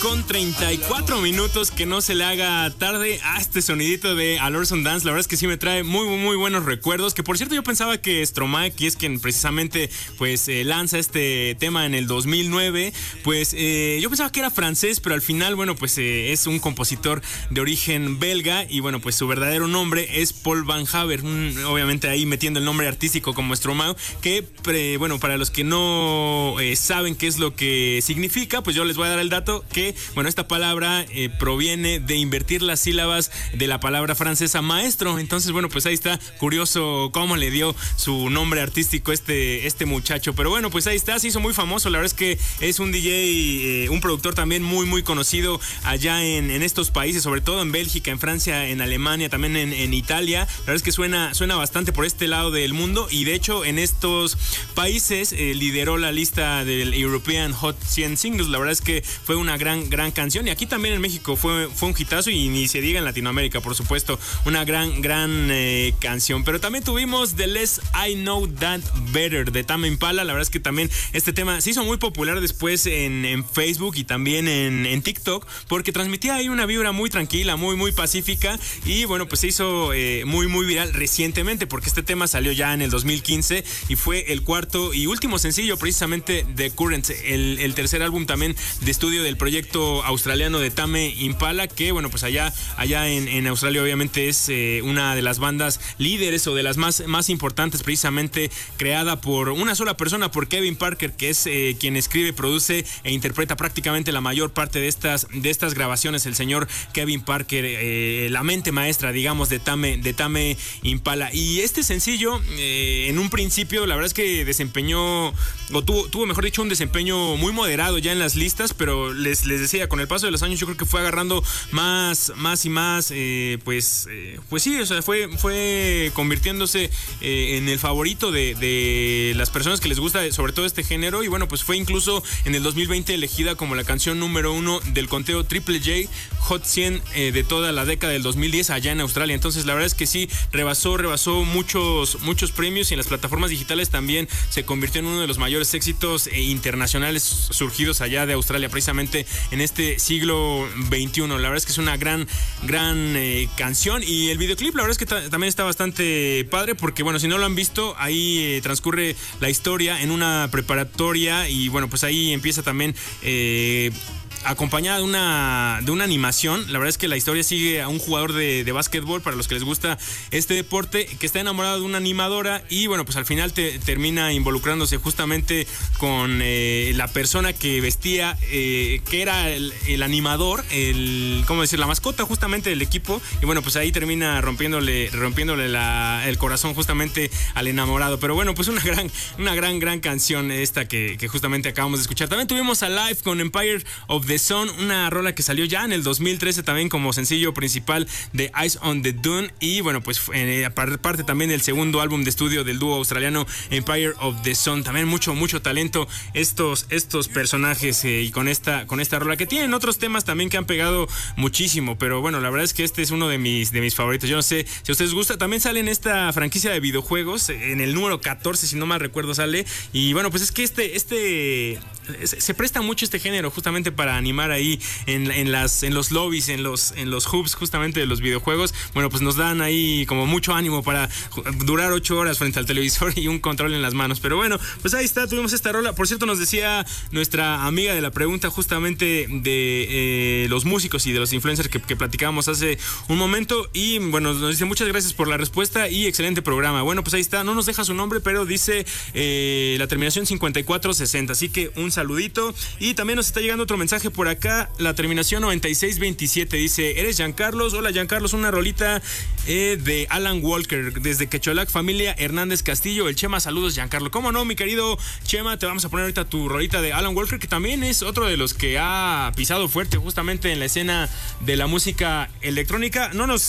con 34 minutos, que no se le haga tarde a este sonidito de A Lorson Dance. La verdad es que sí me trae muy buenos recuerdos, que por cierto yo pensaba que Stromae, que es quien precisamente pues lanza este tema en el 2009, pues yo pensaba que era francés, pero al final bueno pues es un compositor de origen belga y bueno pues su verdadero nombre es Paul Van Haver, obviamente ahí metiendo el nombre artístico como Stromae, que bueno, para los que no saben qué es lo que significa, pues yo les voy a dar el dato que bueno, esta palabra proviene de invertir las sílabas de la palabra francesa maestro. Entonces, bueno, pues ahí está, curioso cómo le dio su nombre artístico este muchacho. Pero bueno, pues ahí está, se hizo muy famoso. La verdad es que es un DJ, un productor también muy conocido allá en estos países, sobre todo en Bélgica, en Francia, en Alemania, también en Italia. La verdad es que suena bastante por este lado del mundo, y de hecho en estos países lideró la lista del European Hot 100 Singles. La verdad es que fue una gran canción, y aquí también en México fue un hitazo, y ni se diga en Latinoamérica, por supuesto, una gran canción. Pero también tuvimos The Less I Know That Better de Tame Impala. La verdad es que también este tema se hizo muy popular después en Facebook y también en TikTok, porque transmitía ahí una vibra muy tranquila, muy pacífica, y bueno, pues se hizo muy viral recientemente, porque este tema salió ya en el 2015 y fue el cuarto y último sencillo precisamente de Currents, el tercer álbum también de estudio del proyecto australiano de Tame Impala, que bueno, pues allá en Australia obviamente es una de las bandas líderes o de las más importantes, precisamente creada por una sola persona, por Kevin Parker, que es quien escribe, produce e interpreta prácticamente la mayor parte de estas grabaciones. El señor Kevin Parker, la mente maestra, digamos, de Tame Impala. Y este sencillo, en un principio, la verdad es que desempeñó, o tuvo mejor dicho, un desempeño muy moderado ya en las listas, pero les decía, con el paso de los años yo creo que fue agarrando más y más, pues sí, o sea, fue convirtiéndose en el favorito de las personas que les gusta sobre todo este género. Y bueno, pues fue incluso en el 2020 elegida como la canción número 1 del conteo Triple J Hot 100 de toda la década del 2010 allá en Australia. Entonces la verdad es que sí, rebasó muchos premios, y en las plataformas digitales también se convirtió en uno de los mayores éxitos internacionales surgidos allá de Australia, precisamente en este siglo XXI. La verdad es que es una gran canción, y el videoclip la verdad es que también está bastante padre, porque bueno, si no lo han visto, ahí transcurre la historia en una preparatoria, y bueno, pues ahí empieza también acompañada de una animación. La verdad es que la historia sigue a un jugador de básquetbol, para los que les gusta este deporte, que está enamorado de una animadora, y bueno, pues al final termina involucrándose justamente con la persona que vestía, que era el animador, ¿cómo decir? La mascota justamente del equipo, y bueno, pues ahí termina rompiéndole el corazón justamente al enamorado. Pero bueno, pues una gran canción esta que justamente acabamos de escuchar. También tuvimos a Live con Empire of the Sun, una rola que salió ya en el 2013 también como sencillo principal de Eyes on the Dune, y bueno, pues parte también del segundo álbum de estudio del dúo australiano Empire of the Sun. También mucho talento estos personajes, y con esta rola, que tienen otros temas también que han pegado muchísimo, pero bueno, la verdad es que este es uno de mis favoritos. Yo no sé si a ustedes gusta. También sale en esta franquicia de videojuegos, en el número 14 si no mal recuerdo sale, y bueno, pues es que se presta mucho este género justamente para animar ahí en los lobbies, en los hubs justamente de los videojuegos. Bueno, pues nos dan ahí como mucho ánimo para durar 8 horas frente al televisor y un control en las manos. Pero bueno, pues ahí está, tuvimos esta rola. Por cierto, nos decía nuestra amiga de la pregunta justamente de los músicos y de los influencers que platicábamos hace un momento, y bueno, nos dice muchas gracias por la respuesta y excelente programa. Bueno, pues ahí está, no nos deja su nombre, pero dice la terminación 5460, así que un saludito. Y también nos está llegando otro mensaje por acá, la terminación 9627, dice: ¿eres Giancarlos? Hola Giancarlos, una rolita de Alan Walker desde Quecholac, familia Hernández Castillo. El Chema, saludos Giancarlo. ¿Cómo no, mi querido Chema? Te vamos a poner ahorita tu rolita de Alan Walker, que también es otro de los que ha pisado fuerte justamente en la escena de la música electrónica. No nos